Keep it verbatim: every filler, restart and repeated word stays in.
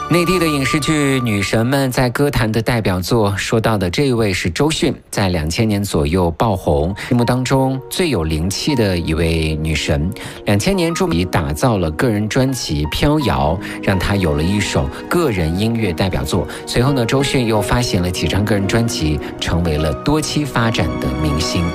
内地的影视剧女神们在歌坛的代表作，说到的这一位是周迅，在两千年左右爆红，心目当中最有灵气的一位女神。两千年助力打造了个人专辑《飘摇》，让她有了一首个人音乐代表作。随后呢，周迅又发行了几张个人专辑，成为了多期发展的明星。